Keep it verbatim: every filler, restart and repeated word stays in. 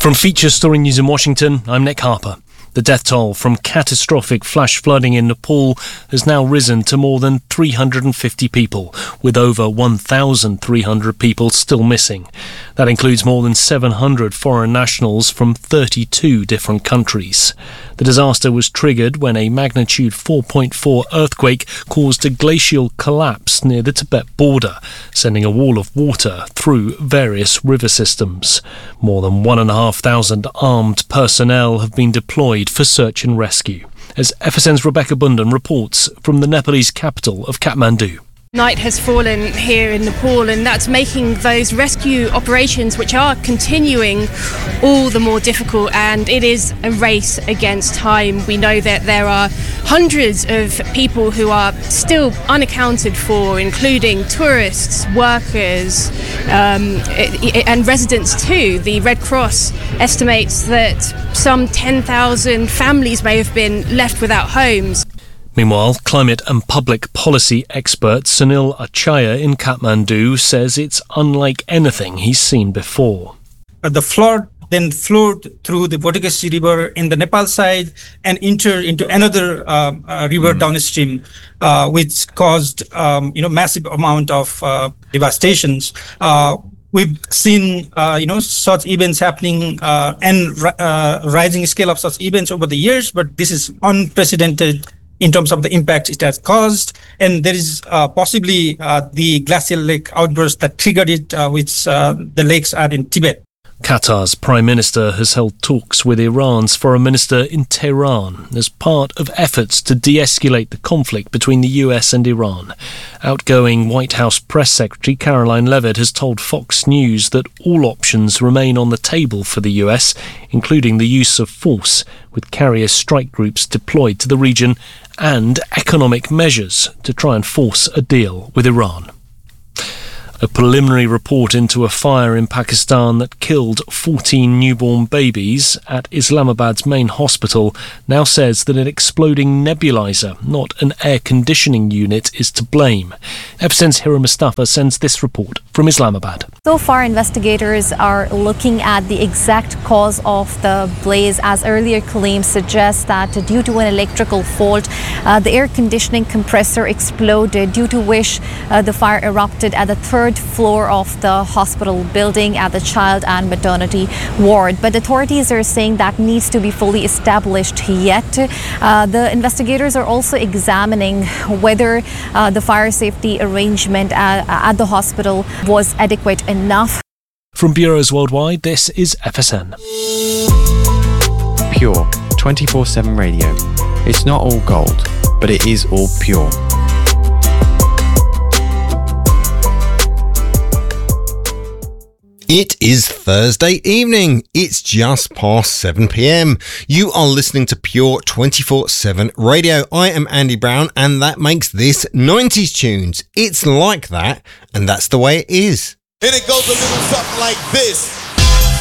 From Feature Story News in Washington, I'm Nick Harper. The death toll from catastrophic flash flooding in Nepal has now risen to more than three hundred fifty people, with over one thousand three hundred people still missing. That includes more than seven hundred foreign nationals from thirty-two different countries. The disaster was triggered when a magnitude four point four earthquake caused a glacial collapse near the Tibet border, sending a wall of water through various river systems. More than one and a half thousand armed personnel have been deployed for search and rescue, as F S N's Rebecca Bundan reports from the Nepalese capital of Kathmandu. Night has fallen here in Nepal, and that's making those rescue operations, which are continuing, all the more difficult, and it is a race against time. We know that there are hundreds of people who are still unaccounted for, including tourists, workers, um, and residents too. The Red Cross estimates that some ten thousand families may have been left without homes. Meanwhile, climate and public policy expert Sunil Achaya in Kathmandu says it's unlike anything he's seen before. The flood then flowed through the Botagasi River in the Nepal side and entered into another uh, uh, river mm. downstream, uh, which caused um, you know massive amount of uh, devastations. Uh, We've seen, uh, you know, such events happening uh, and uh, rising scale of such events over the years, but this is unprecedented in terms of the impact it has caused. And there is uh, possibly uh, the glacial lake outburst that triggered it, uh, which uh, the lakes are in Tibet. Qatar's Prime Minister has held talks with Iran's Foreign Minister in Tehran as part of efforts to de-escalate the conflict between the U S and Iran. Outgoing White House Press Secretary Caroline Leavitt has told Fox News that all options remain on the table for the U S, including the use of force, with carrier strike groups deployed to the region, and economic measures to try and force a deal with Iran. A preliminary report into a fire in Pakistan that killed fourteen newborn babies at Islamabad's main hospital now says that an exploding nebulizer, not an air conditioning unit, is to blame. F S N's Hira Mustafa sends this report from Islamabad. So far, investigators are looking at the exact cause of the blaze, as earlier claims suggest that due to an electrical fault, uh, the air conditioning compressor exploded, due to which uh, the fire erupted at the third floor of the hospital building at the child and maternity ward. But authorities are saying that needs to be fully established yet. Uh, the investigators are also examining whether uh, the fire safety arrangement at, at the hospital was adequate enough. From bureaus worldwide, this is F S N. Pure twenty-four seven radio. It's not all gold, but it is all pure. It is Thursday evening. It's just past seven p.m. You are listening to Pure twenty-four seven Radio. I am Andy Brown, and that makes this nineties tunes. It's like that, and that's the way it is. And it goes a little something like this.